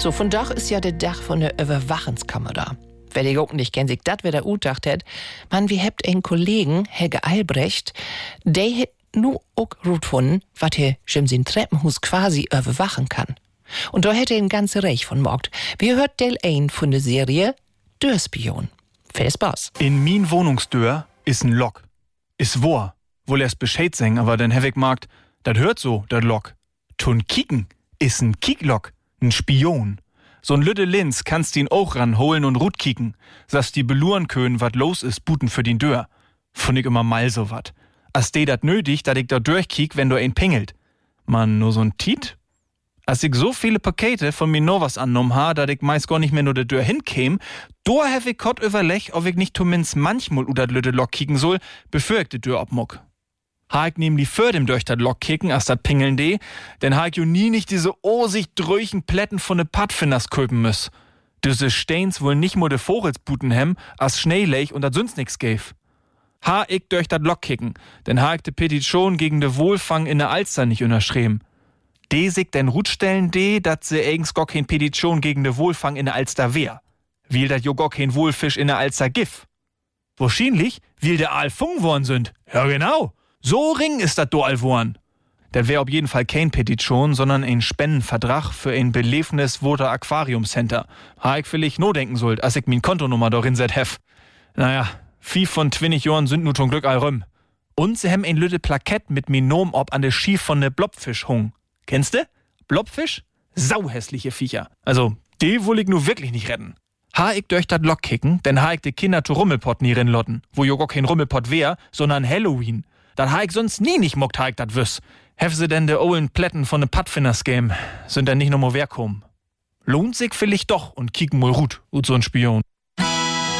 So, von Dach ist ja der Dach von der Überwachungskammer da. Wer die auch nicht kennt, sich das wer der gedacht hat. Man, wir habt einen Kollegen, Helge Albrecht, der hat nur auch gut gefunden, was er in sein Treppenhaus quasi überwachen kann. Und da hätte er ein ganze Reich von morgt. Wir hört Teil 1 von der Serie Dörspion. Viel Spaß. In min Wohnungsdör ist ein Lok. Ist wahr. Wohl erst Bescheid sagen, aber dann hab ich markt, dat hört so, dat Lok. Tun kicken ist ein Kicklok, ein Spion. So ein lütte Linz kannst ihn auch ranholen und rut kicken, dass die beluren können, wat los ist, buten für den Dör. Fund ich immer mal so wat. As de dat nötig, dat ich da durchkick, wenn du ein pingelt. Man, nur so ein Tiet? Als ich so viele Pakete von mir noch was annommen ha, dat ich meist gar nicht mehr nur der Dör hinkäm, do hef ich kott überlech, ob ich nicht zumindest manchmal u dat lütte Lok kicken soll, bevor ich de Dör abmuck. Ha ich nämlich für dem durch dat Lok kicken, as dat pingeln de, denn ha ich jo nie nicht diese sich dröchen Plätten von de Pfadfinders kulpen müss. Diese Steins wohl nicht mo de Vogelsbuten hem, as Schneelech und dat sonst nix gäf. Ha ich durch dat Lok kicken, denn ha ich de Petition gegen de Wohlfang in der Alster nicht unterschrieben. De sig den Rutstellen de, dat se eigens gar kein Petition gegen de Wohlfang in der Alster wär. Will dat jo gar kein Wohlfisch in der Alster gif. Wahrscheinlich, will der Aal fung worden sind. Ja genau. So ring ist dat do all worn. Der wär auf jeden Fall kein Petition, sondern ein Spendenvertrag für ein belebnis Water Aquarium Center. Ha ich vielleicht no denken sollt, als ich min Kontonummer darin set hef. Naja, 5 von 20 Jahren sind nu zum Glück all rum. Und sie hem ein lütte Plakett mit min Nom ob an de Schief von ne Blobfisch hung. Kennst du? Blobfisch? Sauhässliche Viecher. Also, die will ich nu wirklich nicht retten. Ha ich durch dat Lok kicken, denn ha ich de Kinder zu Rummelpott nie rinlotten, wo jo gar kein Rummelpott wär, sondern Halloween. Dat ha ich sonst nie nicht mockt ha ich dat wüss. Hef se denn de ollen Plätten von de Pfadfinders game, sind denn nicht no mo wer kommen. Lohnt sich vielleicht doch und kicken mal gut, so ein Spion.